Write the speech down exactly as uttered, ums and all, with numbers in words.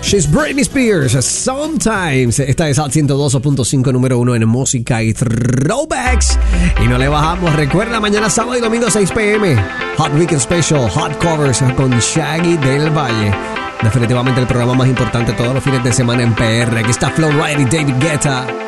She's Britney Spears, Sometimes. Esta es Hot ciento dos punto cinco, número uno en música y throwbacks. Y no le bajamos. Recuerda, mañana sábado y domingo seis p.m. Hot Weekend Special, Hot Covers con Shaggy del Valle. Definitivamente el programa más importante todos los fines de semana en P R. Aquí está Flo Rida y David Guetta.